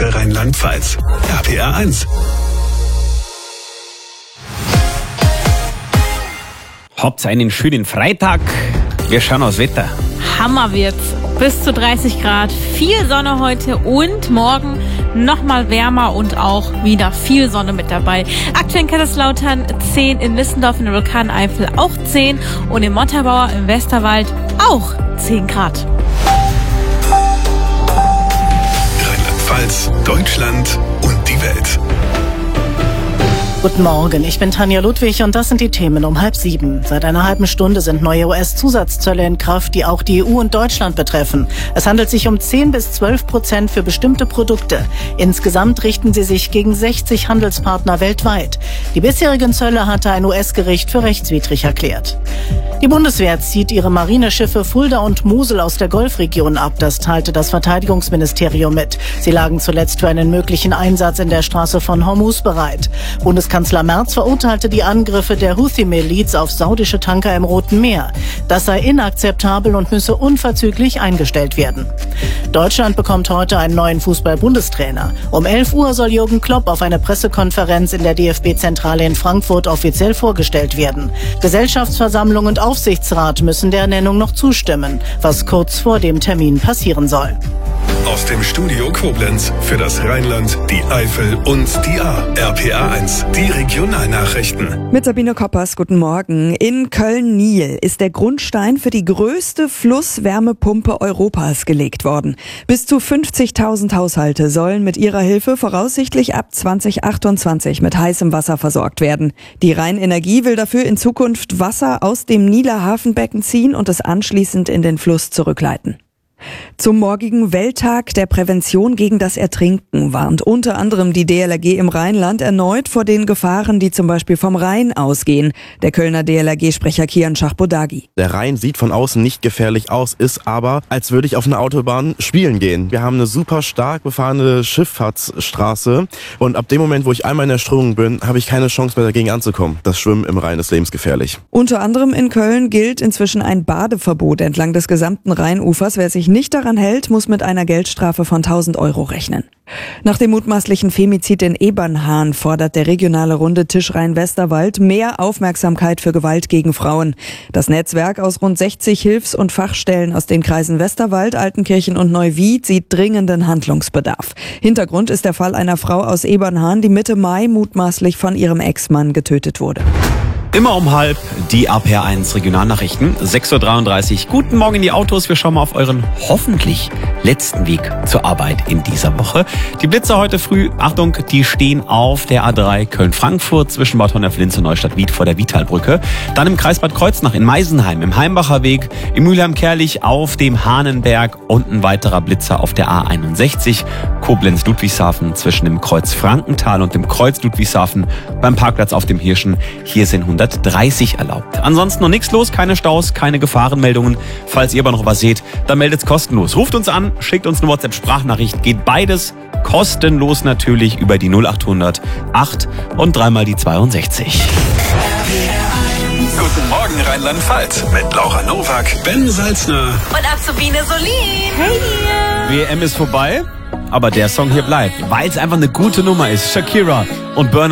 für Rheinland-Pfalz. RPR 1. Habt einen schönen Freitag. Wir schauen aufs Wetter. Hammer wird's. Bis zu 30 Grad, viel Sonne heute und morgen nochmal wärmer und auch wieder viel Sonne mit dabei. Aktuell in Kaiserslautern 10, in Lissendorf in der Vulkaneifel auch 10 und in Montabaur im Westerwald auch 10 Grad. Rheinland-Pfalz, Deutschland und die Welt. Guten Morgen, ich bin Tanja Ludwig und das sind die Themen um 6:30. Seit einer halben Stunde sind neue US-Zusatzzölle in Kraft, die auch die EU und Deutschland betreffen. Es handelt sich um 10-12% für bestimmte Produkte. Insgesamt richten sie sich gegen 60 Handelspartner weltweit. Die bisherigen Zölle hatte ein US-Gericht für rechtswidrig erklärt. Die Bundeswehr zieht ihre Marineschiffe Fulda und Mosel aus der Golfregion ab, das teilte das Verteidigungsministerium mit. Sie lagen zuletzt für einen möglichen Einsatz in der Straße von Hormuz bereit. Bundeskanzler Merz verurteilte die Angriffe der Houthi-Miliz auf saudische Tanker im Roten Meer. Das sei inakzeptabel und müsse unverzüglich eingestellt werden. Deutschland bekommt heute einen neuen Fußball-Bundestrainer. Um 11 Uhr soll Jürgen Klopp auf einer Pressekonferenz in der DFB-Zentrale in Frankfurt offiziell vorgestellt werden. Gesellschaftsversammlung und Aufsichtsrat müssen der Ernennung noch zustimmen, was kurz vor dem Termin passieren soll. Aus dem Studio Koblenz für das Rheinland, die Eifel und die Ahr. RPR 1, die Regionalnachrichten. Mit Sabine Koppers, guten Morgen. In Köln-Niel ist der Grundstein für die größte Flusswärmepumpe Europas gelegt worden. Bis zu 50.000 Haushalte sollen mit ihrer Hilfe voraussichtlich ab 2028 mit heißem Wasser versorgt werden. Die Rheinenergie will dafür in Zukunft Wasser aus dem Nieler Hafenbecken ziehen und es anschließend in den Fluss zurückleiten. Zum morgigen Welttag der Prävention gegen das Ertrinken warnt unter anderem die DLRG im Rheinland erneut vor den Gefahren, die zum Beispiel vom Rhein ausgehen. Der Kölner DLRG-Sprecher Kian Schachbodagi. Der Rhein sieht von außen nicht gefährlich aus, ist aber, als würde ich auf einer Autobahn spielen gehen. Wir haben eine super stark befahrene Schifffahrtsstraße und ab dem Moment, wo ich einmal in der Strömung bin, habe ich keine Chance mehr dagegen anzukommen. Das Schwimmen im Rhein ist lebensgefährlich. Unter anderem in Köln gilt inzwischen ein Badeverbot entlang des gesamten Rheinufers. Wer sich nicht daran hält, muss mit einer Geldstrafe von 1.000 € rechnen. Nach dem mutmaßlichen Femizid in Ebernhahn fordert der regionale Runde Tisch Rhein-Westerwald mehr Aufmerksamkeit für Gewalt gegen Frauen. Das Netzwerk aus rund 60 Hilfs- und Fachstellen aus den Kreisen Westerwald, Altenkirchen und Neuwied sieht dringenden Handlungsbedarf. Hintergrund ist der Fall einer Frau aus Ebernhahn, die Mitte Mai mutmaßlich von ihrem Ex-Mann getötet wurde. Immer um 6:30 die RPR 1 Regionalnachrichten, 6:33 Uhr. Guten Morgen in die Autos. Wir schauen mal auf euren hoffentlich letzten Weg zur Arbeit in dieser Woche. Die Blitzer heute früh, Achtung, die stehen auf der A3 Köln-Frankfurt zwischen Bad Honnef-Linz und Neustadt-Wied vor der Vitalbrücke. Dann im Kreis Bad Kreuznach in Meisenheim, im Heimbacher Weg, im Mülheim-Kerlich auf dem Hahnenberg und ein weiterer Blitzer auf der A61 Koblenz-Ludwigshafen zwischen dem Kreuz Frankenthal und dem Kreuz Ludwigshafen beim Parkplatz auf dem Hirschen. Hier sind 130 erlaubt. Ansonsten noch nichts los, keine Staus, keine Gefahrenmeldungen. Falls ihr aber noch was seht, dann meldet's kostenlos. Ruft uns an, schickt uns eine WhatsApp-Sprachnachricht. Geht beides kostenlos natürlich über die 0800 8 und 3 die 62. Guten Morgen Rheinland-Pfalz mit Laura Nowak, Ben Salzner Und Azubine Solin. Hey ihr. WM ist vorbei, aber der Song hier bleibt, weil es einfach eine gute Nummer ist. Shakira und Burner.